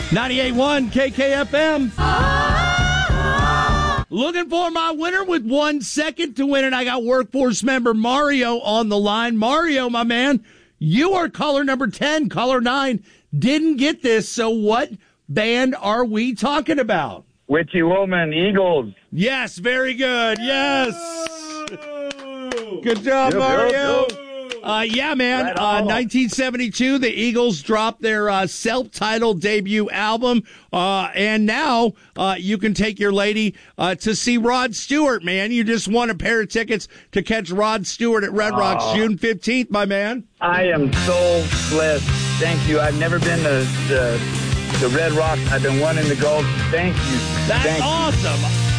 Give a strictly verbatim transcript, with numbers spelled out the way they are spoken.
ninety-eight point one K K F M. Looking for my winner with one second to win it. I got workforce member Mario on the line. Mario, my man, you are caller number ten. Caller nine didn't get this. So what band are we talking about? Witchy Woman, Eagles. Yes, very good. Yes. Good job, Yo, Mario. yo, yo. Uh, yeah, man. Right Uh, on. nineteen seventy-two, the Eagles dropped their uh, self-titled debut album, uh, and now uh, you can take your lady uh, to see Rod Stewart, man. You just won a pair of tickets to catch Rod Stewart at Red Rocks Oh. June fifteenth, my man. I am so blessed. Thank you. I've never been to the, the Red Rocks. I've been wanting to go. Thank you. That's Thank you. awesome.